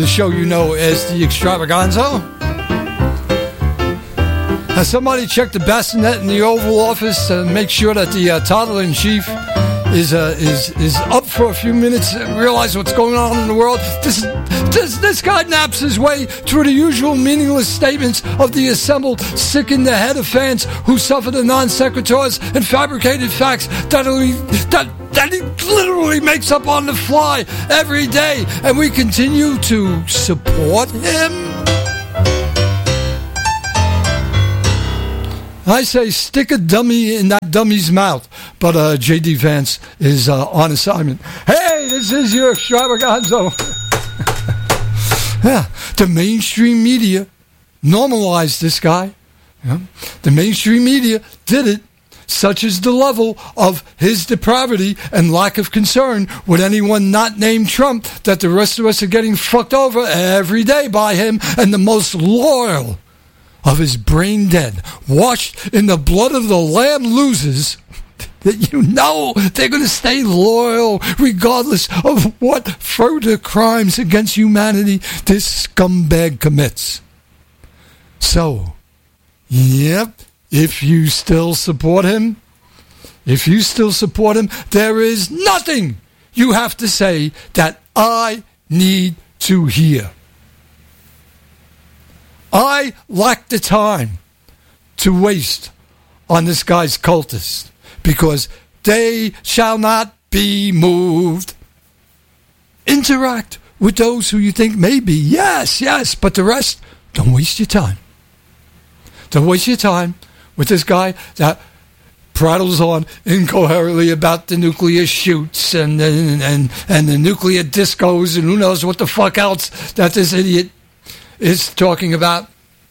The show you know as the Extravaganza. Has somebody checked the bassinet in the Oval Office to make sure that the toddler-in-chief is up for a few minutes and realize what's going on in the world? This guy naps his way through the usual meaningless statements of the assembled sick-in-the-head of fans who suffer the non-sequiturs and fabricated facts that he literally makes up on the fly every day, and we continue to support him? I say stick a dummy in that dummy's mouth, but J.D. Vance is on assignment. Hey, this is your Extravaganza. Yeah, the mainstream media normalized this guy. Yeah. The mainstream media did it. Such is the level of his depravity and lack of concern with anyone not named Trump that the rest of us are getting fucked over every day by him, and the most loyal of his brain dead, washed in the blood of the Lamb losers, that you know they're going to stay loyal regardless of what further crimes against humanity this scumbag commits. So, yep, if you still support him, there is nothing you have to say that I need to hear. I lack the time to waste on this guy's cultists because they shall not be moved. Interact with those who you think may be. Yes, but the rest, don't waste your time. Don't waste your time with this guy that prattles on incoherently about the nuclear shoots and the nuclear discos and who knows what the fuck else that this idiot is talking about.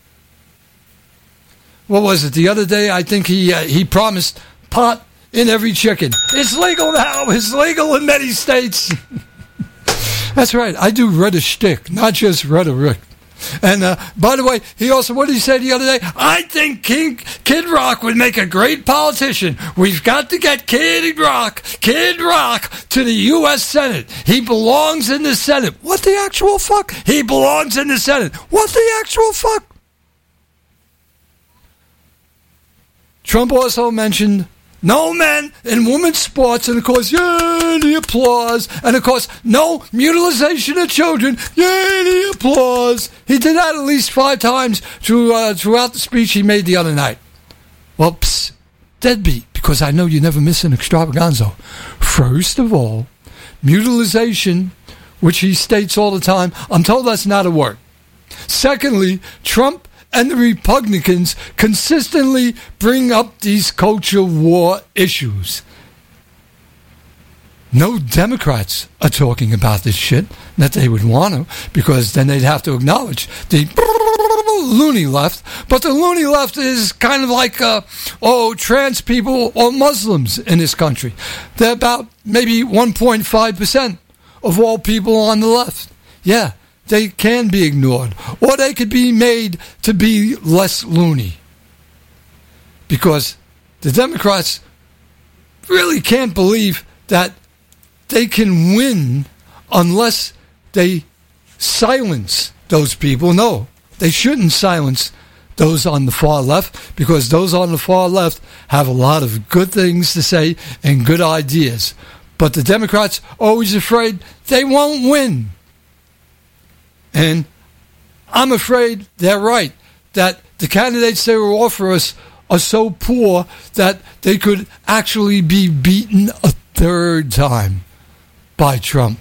What was it? The other day, I think he promised pot in every chicken. It's legal now. It's legal in many states. That's right. I do Rhetoric shtick, not just rhetoric. And by the way, what did he say the other day? I think Kid Rock would make a great politician. We've got to get Kid Rock to the U.S. Senate. He belongs in the Senate. What the actual fuck? He belongs in the Senate. What the actual fuck? Trump also mentioned no men in women's sports, and of course, yay, the applause. And of course, no mutilization of children, yay, the applause. He did that at least 5 times throughout the speech he made the other night. Well, deadbeat, because I know you never miss an extravaganza. First of all, mutilization, which he states all the time, I'm told that's not a word. Secondly, Trump and the Republicans consistently bring up these culture war issues. No Democrats are talking about this shit, that they would want to, because then they'd have to acknowledge the loony left. But the loony left is kind of like, trans people or Muslims in this country. They're about maybe 1.5% of all people on the left. Yeah. They can be ignored, or they could be made to be less loony. Because the Democrats really can't believe that they can win unless they silence those people. No, they shouldn't silence those on the far left, because those on the far left have a lot of good things to say and good ideas. But the Democrats are always afraid they won't win. And I'm afraid they're right, that the candidates they will offer us are so poor that they could actually be beaten a 3rd time by Trump.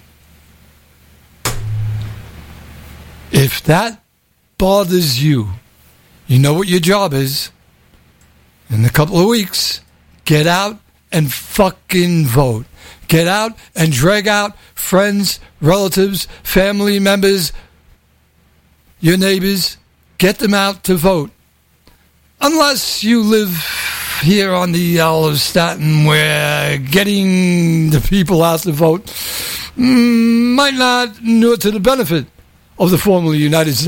If that bothers you, you know what your job is. In a couple of weeks, get out and fucking vote. Get out and drag out friends, relatives, family members, your neighbors. Get them out to vote. Unless you live here on the Isle of Staten, where getting the people out to vote might not inure to the benefit of the formerly United States